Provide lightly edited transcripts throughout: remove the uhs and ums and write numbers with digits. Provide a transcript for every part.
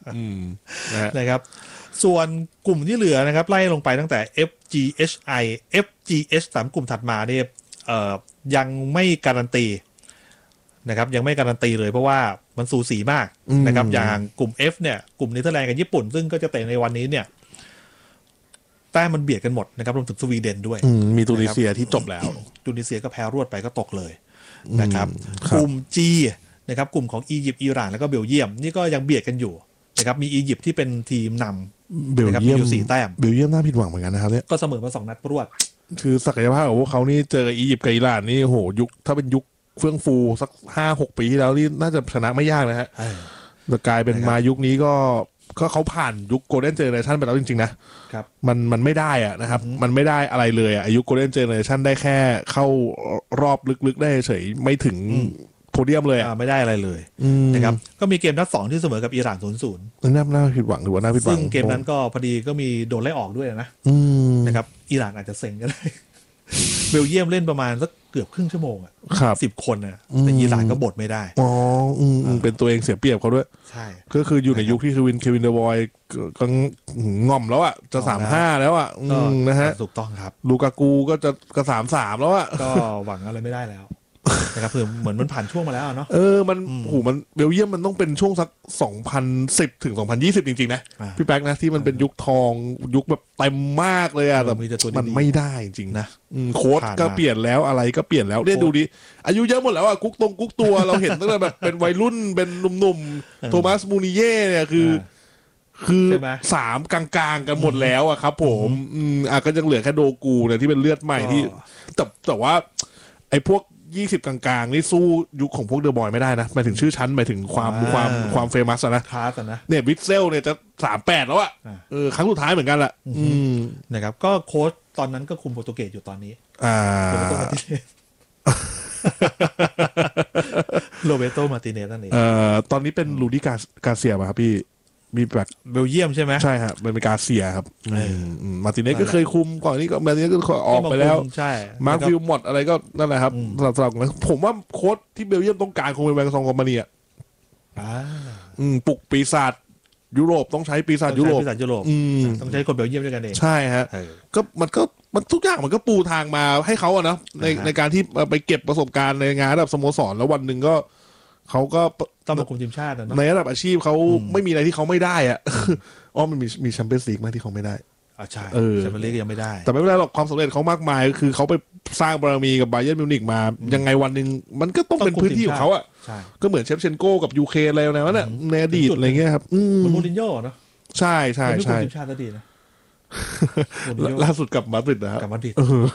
นะครับส่วนกลุ่มที่เหลือนะครับไล่ลงไปตั้งแต่ FGHI FGH 3กลุ่มถัดมาเนี่ยยังไม่การันตีนะครับยังไม่การันตีเลยเพราะว่ามันสูสีมากนะครับอย่างกลุ่ม F เนี่ยกลุ่มเนเธอร์แลนด์กับญี่ปุ่นซึ่งก็จะเตะในวันนี้เนี่ยแต้มมันเบียดกันหมดนะครับรวมถึงสวีเดนด้วยมีตูนิเซียที่จบแล้วตูนิเซียก็แพ้รวดไปก็ตกเลยนะครับกลุ่ม G นะครับกลุ่มของอียิปต์อิหร่านแล้วก็เบลเยียมนี่ก็ยังเบียดกันอยู่นะครับมีอียิปต์ที่เป็นทีมนำเบลเยียมอยู่4 แต้มเบลเยียมน่าผิดหวังเหมือนกันนะครับเนี่ยก็เสมอมา2 นัดรวดคือศักยภาพของพวกเขานี่เจออียิปต์กับอิหร่านนี่โหยุคถ้าเป็นยุคเฟื่องฟูสัก 5-6 ปีที่แล้วนี่น่าจะชนะไม่ยากนะฮะแต่กลายเป็นมายุคนี้ก็เขาผ่านยุคโกลเด้นเจเนอเรชั่นไปแล้วจริงๆนะครับมันไม่ได้อะนะครับมันไม่ได้อะไรเลยอะอายุโกลเด้นเจเนอเรชั่นได้แค่เข้ารอบลึกๆได้เฉยไม่ถึงโพเดียมเลยไม่ได้อะไรเลยนะครับก็มีเกมนัด2ที่เสมอกับอิหร่าน 0-0 น่าผิดหวังหรือว่าน่าผิดหวังซึ่งเกมนั้นก็พอดีก็มีโดนไล่ออกด้วยนะครับอิหร่านอาจจะเซ็งก็ได้เบลเยียมเล่นประมาณสักเกือบครึ่งชั่วโมง10 คนแต่อิหร่านก็บดไม่ได้เป็นตัวเองเสียเปรียบเขาด้วยใช่ก็คืออยู่ในยุคที่เควินเดอะบอยก็ง่อมแล้วอ่ะจะ35แล้วอ่ะนะฮะถูกต้องครับลูกากูก็จะ33แล้วอ่ะก็หวังอะไรไม่ได้แล้วนะครับคือเหมือนมันผ่านช่วงมาแล้วเนาะมันเบลเยียมมันต้องเป็นช่วงสัก2010ถึง2020จริงๆนะพี่แป๊กนะที่มันเป็นยุคทองยุคแบบเต็มมากเลยอ่ะแต่มันไม่ได้จริงๆนะโค้ชก็เปลี่ยนแล้วอะไรก็เปลี่ยนแล้วเนี่ยดูดิอายุเยอะหมดแล้วอ่ะกุ๊กตัวเราเห็นตั้งแต่แบบเป็นวัยรุ่นเป็นหนุ่มๆโทมัสมูนิเย่เนี่ยคือ3กลางๆกันหมดแล้วอ่ะครับผมก็ยังเหลือแค่โดกูเนี่ยที่เป็นเลือดใหม่ที่แต่ว่าไอ้พวก20กลางๆนี่สู้ยุคของพวกเดอะบอยไม่ได้นะหมายถึงชื่อชั้นหมายถึงความเฟมัสนะคลาสนะเนี่ยวิทเซลเนี่ยจะ38แล้วอ่ะครั้งสุดท้ายเหมือนกันแหละนะครับก็โค้ชตอนนั้นก็คุมโปรตุเกสอยู่ตอนนี้โรเบโตมาร์ติเนสนั่นเองตอนนี้เป็นลูดิกาเซียป่ะครับพี่มีแบบเบลเยียมใช่ไหมใช่ครับเป็นกาเซียครับมาร์ติเนสก็เคยคุมก่อนนี้ก็มาร์ติเนสก็ออกไปแล้วใช่มาร์ควิลมอตอะไรก็นั่นแหละครับสำหรับผมว่าโค้ชที่เบลเยียมต้องการคงเป็นแวงซองคอมมานีอ่ะปลุกปีศาจยุโรปต้องใช้ปีศาจยุโรปต้องใช้คนเบลเยียมด้วยกันเองใช่ฮะก็มันทุกอย่างมันก็ปูทางมาให้เขาอะนะในการที่ไปเก็บประสบการณ์ในงานระดับสโมสรแล้ววันหนึ่งก็เขาก็ต้องมาคุมทีมชาติในระดับอาชีพเขาไม่มีอะไรที่เขาไม่ได้อ่ะมันมีแชมเปี้ยนส์ลีกไหมที่เขาไม่ได้ใช่แชมเปี้ยนส์ลีกยังไม่ได้แต่ไม่เป็นไรหรอกความสำเร็จเขามากมายคือเขาไปสร้างบารมีกับบาเยิร์นมิวนิกมายังไงวันหนึ่งมันก็ต้องเป็นพื้นที่ของเขาอ่ะก็เหมือนเชฟเชนโก้กับยูเคอะไรแนวนั้นในอดีตอะไรเงี้ยครับเหมือนโมรินโญ่เนาะใช่ใช่ใช่ทีมชาติก็ดีนะล่าสุดกับมาดริดนะครับกับมาดริด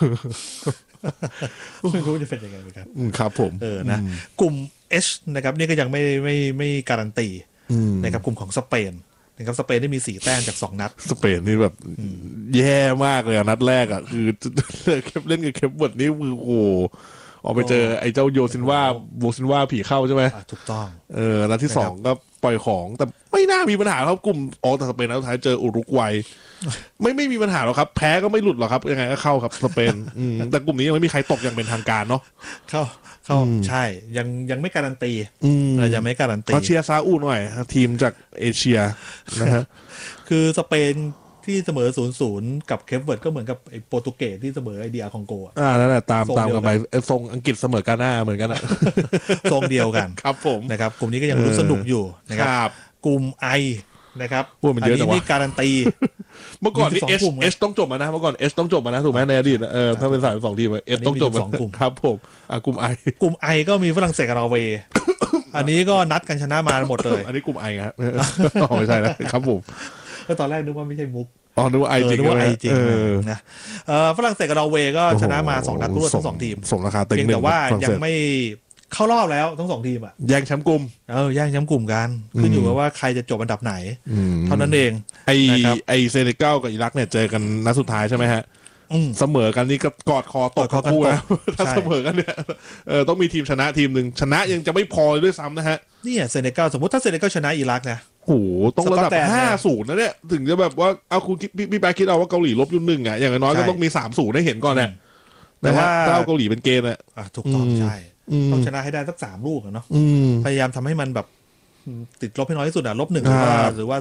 ไม่รู้จะเป็นยังไงเหมือนกันครับผมนะกลุ่ม H นะครับนี่ก็ยังไม่การันตีนะครับกลุ่มของสเปนนะครับสเปนได้มี4 แต้มจาก2 นัดสเปนนี่แบบแย่มากเลยนัดแรกอ่ะคือเล่นกับเคปเวิร์ดนี่มือโอ้ออกไปเจอไอ้เจ้าโบซินว่าผีเข้าใช่ไหมถูกต้องนัดที่2ก็ปล่อยของแต่ไม่น่ามีปัญหาครับกลุ่มแต่สเปนนัดสุดท้ายเจออุรุกวัยไม่มีปัญหาหรอกครับแพ้ก็ไม่หลุดหรอกครับยังไงก็เข้าครับสเปนแต่กลุ่มนี้ยังไม่มีใครตกอย่างเป็นทางการเนาะเข้าใช่ยังไม่การันตียังไม่การันตีเชียร์ซาอุหน่อยทีมจากเอเชียนะฮะคือสเปนที่เสมอ 0-0 กับเคปเวิร์ดก็เหมือนกับไอ้โปรตุเกสที่เสมอไอเดียคองโกนั่นแหละตามกันไปทรงอังกฤษเสมอกาน่าเหมือนกันทรงเดียวกันครับผมนะครับกลุ่มนี้ก็ยังรู้สนุกอยู่นะครับกลุ่ม I นะครับอันนี้นี่การันตีเมื่อก่อนนี่เอสต้องจบมานะเมื่อก่อนเอสต้องจบมานะถูกไหมในอดีตถ้าเป็นสาย2 ทีมเอสต้องจบ2 กลุ่มครับผมกลุ่ม I ก็มีฝรั่งเศสกับนอร์เวย์อันนี้ก็นัดกันชนะมาหมดเลยอันนี้กลุ่ม I ครับไม่ใช่นะครับผมก็ตอนแรกนึกว่าไม่ใช่มุกนึกว่าไอจริงนะฝรั่งเศสกับนอร์เวย์ก็ชนะมา2 นัดรวดทั้ง2 ทีมสมราคาเต็งแต่ว่ายังไม่เข้ารอบแล้วทั้ง2 ทีมอ่ะแย่งแชมป์กลุ่มแย่งแชมป์กลุ่มกันขึ้นอยู่กับว่าใครจะจบอันดับไหนเท่านั้นเองไอเซเนกัลกับอิรักเนี่ยเจอกันนัดสุดท้ายใช่ไหมฮะเสมอกันนี่ก็กอดคอตกคู่นะถ้าเสมอกันเนี่ยต้องมีทีมชนะทีมหนึ่งชนะยังจะไม่พอด้วยซ้ำนะฮะนี่เซเนกัลสมมติถ้าเซเนกัลชนะอิรักนะโอ้ต้องระดับ5-0นะเนี่ยถึงจะแบบว่าเอาคุณพี่แป๊กคิดเอาว่าเกาหลีลบอยู่1อ่ะอย่างน้อยก็ต้องมี3-0ได้เห็นก่อนเนี่ยนะฮะถ้าเอาเกาหลีเป็นเกณฑ์ถูกต้องใช่ต้องชนะให้ได้สัก3 ลูกเนาะพยายามทำให้มันแบบติดลบให้น้อยที่สุดลบ 1หรือว่า